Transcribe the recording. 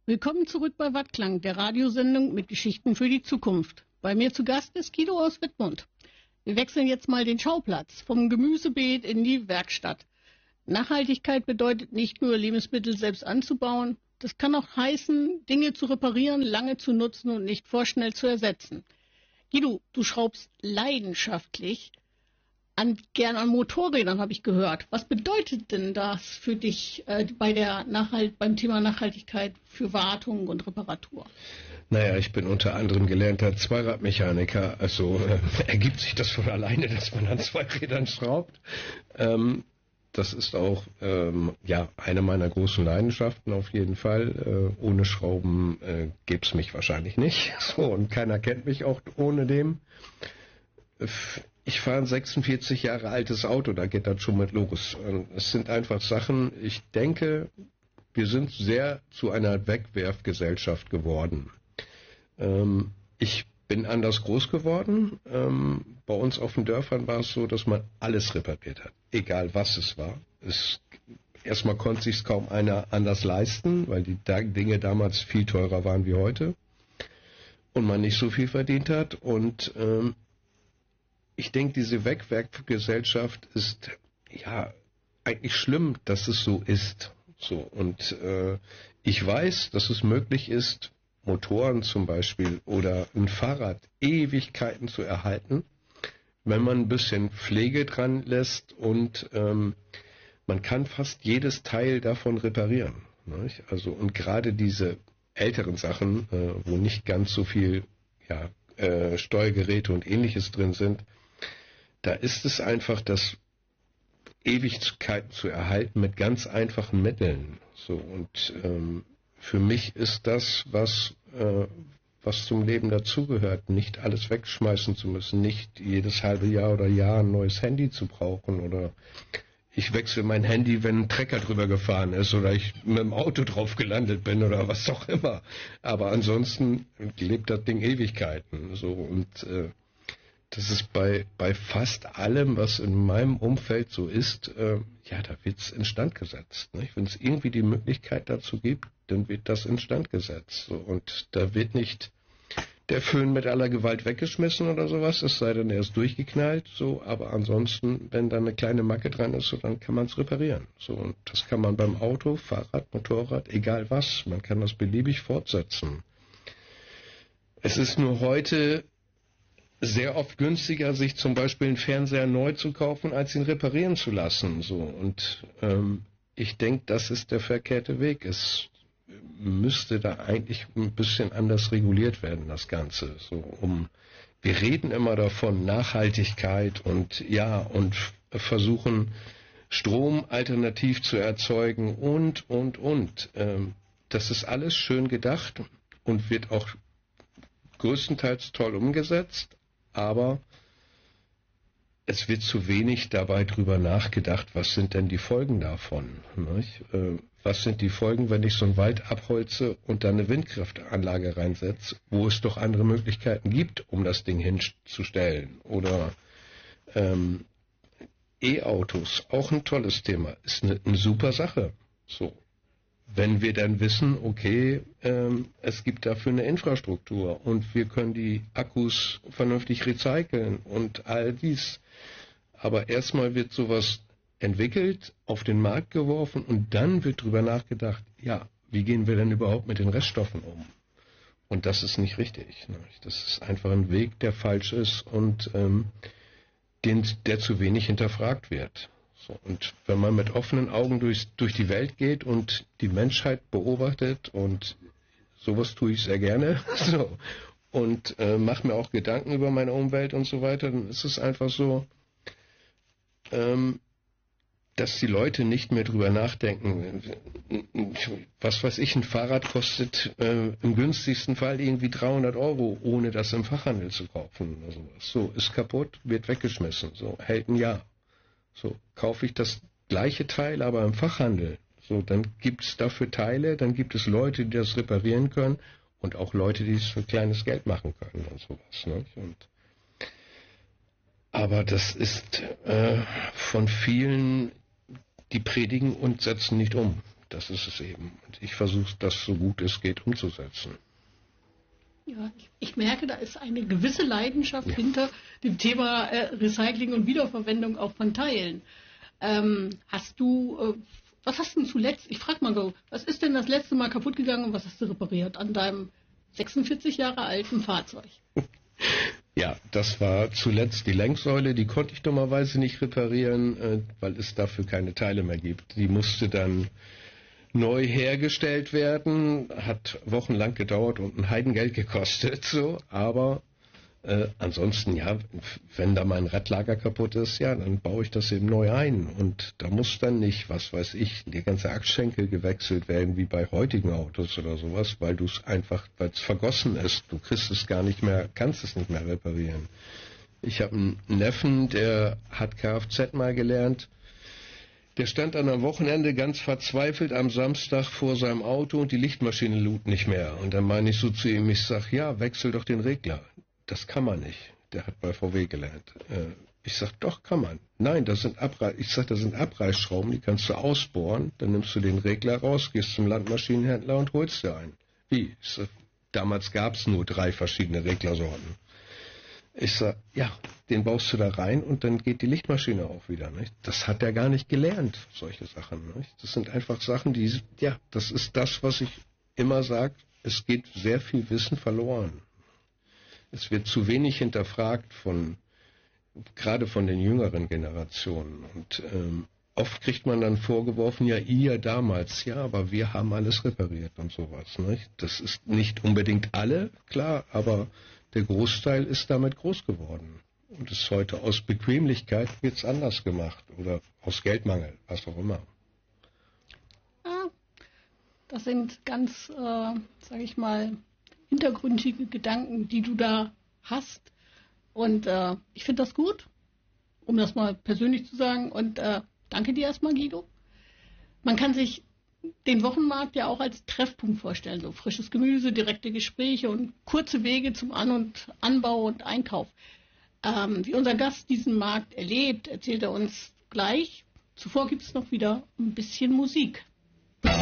Willkommen zurück bei Wattklang, der Radiosendung mit Geschichten für die Zukunft. Bei mir zu Gast ist Guido aus Wittmund. Wir wechseln jetzt mal den Schauplatz vom Gemüsebeet in die Werkstatt. Nachhaltigkeit bedeutet nicht nur, Lebensmittel selbst anzubauen. Das kann auch heißen, Dinge zu reparieren, lange zu nutzen und nicht vorschnell zu ersetzen. Guido, du schraubst leidenschaftlich gern an Motorrädern, habe ich gehört. Was bedeutet denn das für dich beim Thema Nachhaltigkeit für Wartung und Reparatur? Naja, ich bin unter anderem gelernter Zweiradmechaniker, also ergibt sich das von alleine, dass man an zwei Rädern schraubt. Das ist auch eine meiner großen Leidenschaften auf jeden Fall. Ohne Schrauben gäbe mich wahrscheinlich nicht. So, und keiner kennt mich auch ohne dem. Ich fahre ein 46 Jahre altes Auto, da geht das schon mit los. Es sind einfach Sachen, ich denke, wir sind sehr zu einer Wegwerfgesellschaft geworden. Ich bin anders groß geworden. Bei uns auf den Dörfern war es so, dass man alles repariert hat, egal was es war. Erstmal konnte sich es kaum einer anders leisten, weil die Dinge damals viel teurer waren wie heute und man nicht so viel verdient hat. Und ich denke, diese Wegwerfgesellschaft ist ja eigentlich schlimm, dass es so ist. So, und ich weiß, dass es möglich ist, Motoren zum Beispiel oder ein Fahrrad Ewigkeiten zu erhalten, wenn man ein bisschen Pflege dran lässt und man kann fast jedes Teil davon reparieren. Nicht? Also, und gerade diese älteren Sachen, wo nicht ganz so viel Steuergeräte und Ähnliches drin sind, da ist es einfach, das Ewigkeiten zu erhalten mit ganz einfachen Mitteln. So, und für mich ist das, was zum Leben dazugehört, nicht alles wegschmeißen zu müssen, nicht jedes halbe Jahr oder Jahr ein neues Handy zu brauchen oder ich wechsle mein Handy, wenn ein Trecker drüber gefahren ist oder ich mit dem Auto drauf gelandet bin oder was auch immer. Aber ansonsten lebt das Ding Ewigkeiten. So, und das ist bei fast allem, was in meinem Umfeld so ist, da wird's instand gesetzt. Nicht? Wenn es irgendwie die Möglichkeit dazu gibt, dann wird das instand gesetzt. So, und da wird nicht der Föhn mit aller Gewalt weggeschmissen oder sowas, es sei denn, er ist durchgeknallt. So, aber ansonsten, wenn da eine kleine Macke dran ist, so, dann kann man es reparieren. So, und das kann man beim Auto, Fahrrad, Motorrad, egal was, man kann das beliebig fortsetzen. Es ist nur heute sehr oft günstiger, sich zum Beispiel einen Fernseher neu zu kaufen, als ihn reparieren zu lassen. So, und ich denke, das ist der verkehrte Weg. Es müsste da eigentlich ein bisschen anders reguliert werden, das Ganze. So, wir reden immer davon, Nachhaltigkeit und versuchen, Strom alternativ zu erzeugen und. Das ist alles schön gedacht und wird auch größtenteils toll umgesetzt, aber es wird zu wenig dabei drüber nachgedacht, was sind denn die Folgen davon? Nicht? Was sind die Folgen, wenn ich so einen Wald abholze und da eine Windkraftanlage reinsetze, wo es doch andere Möglichkeiten gibt, um das Ding hinzustellen? Oder E-Autos, auch ein tolles Thema, ist eine super Sache. So. Wenn wir dann wissen, okay, es gibt dafür eine Infrastruktur und wir können die Akkus vernünftig recyceln und all dies. Aber erstmal wird sowas entwickelt, auf den Markt geworfen und dann wird drüber nachgedacht, ja, wie gehen wir denn überhaupt mit den Reststoffen um? Und das ist nicht richtig. Ne? Das ist einfach ein Weg, der falsch ist und der zu wenig hinterfragt wird. So, und wenn man mit offenen Augen durch die Welt geht und die Menschheit beobachtet und sowas tue ich sehr gerne so, und mache mir auch Gedanken über meine Umwelt und so weiter, dann ist es einfach so, dass die Leute nicht mehr drüber nachdenken. Was weiß ich, ein Fahrrad kostet im günstigsten Fall irgendwie 300 €, ohne das im Fachhandel zu kaufen oder sowas. So, ist kaputt, wird weggeschmissen, so, hält ein Jahr. So, kaufe ich das gleiche Teil, aber im Fachhandel. So, dann gibt es dafür Teile, dann gibt es Leute, die das reparieren können und auch Leute, die es für kleines Geld machen können und sowas. Ne? Aber das ist von vielen, die predigen und setzen nicht um. Das ist es eben. Und ich versuche das so gut es geht umzusetzen. Ja, ich merke, da ist eine gewisse Leidenschaft hinter dem Thema Recycling und Wiederverwendung auch von Teilen. Was hast du denn zuletzt, ich frage mal so, was ist denn das letzte Mal kaputt gegangen und was hast du repariert an deinem 46 Jahre alten Fahrzeug? Ja, das war zuletzt die Lenksäule, die konnte ich dummerweise nicht reparieren, weil es dafür keine Teile mehr gibt. Die musste dann neu hergestellt werden, hat wochenlang gedauert und ein Heidengeld gekostet, so, aber ansonsten, ja, wenn da mein Radlager kaputt ist, ja, dann baue ich das eben neu ein und da muss dann nicht, was weiß ich, der ganze Achsschenkel gewechselt werden, wie bei heutigen Autos oder sowas, weil du es einfach, weil es vergossen ist, du kriegst es gar nicht mehr, kannst es nicht mehr reparieren. Ich habe einen Neffen, der hat Kfz mal gelernt. Der stand dann am Wochenende ganz verzweifelt am Samstag vor seinem Auto und die Lichtmaschine lud nicht mehr. Und dann meine ich so zu ihm, ich sag, ja, wechsel doch den Regler. Das kann man nicht. Der hat bei VW gelernt. Ich sag, doch, kann man. Nein, das sind Abreißschrauben, die kannst du ausbohren. Dann nimmst du den Regler raus, gehst zum Landmaschinenhändler und holst dir einen. Wie? Ich sag, damals gab es nur 3 verschiedene Reglersorten. Ich sag, ja, den baust du da rein und dann geht die Lichtmaschine auch wieder. Nicht? Das hat er gar nicht gelernt, solche Sachen. Nicht? Das sind einfach Sachen, die, ja, das ist das, was ich immer sage. Es geht sehr viel Wissen verloren. Es wird zu wenig hinterfragt gerade von den jüngeren Generationen. Und oft kriegt man dann vorgeworfen, ja, ihr damals, ja, aber wir haben alles repariert und sowas. Nicht? Das ist nicht unbedingt alle, klar, aber der Großteil ist damit groß geworden. Und ist heute aus Bequemlichkeit wird's anders gemacht oder aus Geldmangel, was auch immer. Ja, das sind ganz, sage ich mal, hintergründige Gedanken, die du da hast. Und ich finde das gut, um das mal persönlich zu sagen. Und danke dir erstmal, Guido. Man kann sich den Wochenmarkt ja auch als Treffpunkt vorstellen. So frisches Gemüse, direkte Gespräche und kurze Wege zum und Anbau und Einkauf. Wie unser Gast diesen Markt erlebt, erzählt er uns gleich. Zuvor gibt es noch wieder ein bisschen Musik.